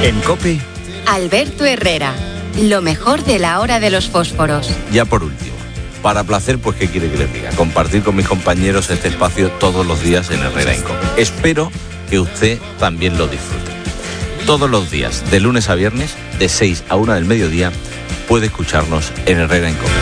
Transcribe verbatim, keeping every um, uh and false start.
En COPE, Alberto Herrera, lo mejor de la hora de los fósforos. Ya por último, para placer, pues qué quiere que les diga, compartir con mis compañeros este espacio todos los días en Herrera en COPE. Espero que usted también lo disfrute. Todos los días, de lunes a viernes, de seis a una del mediodía, puede escucharnos en Herrera en COPE.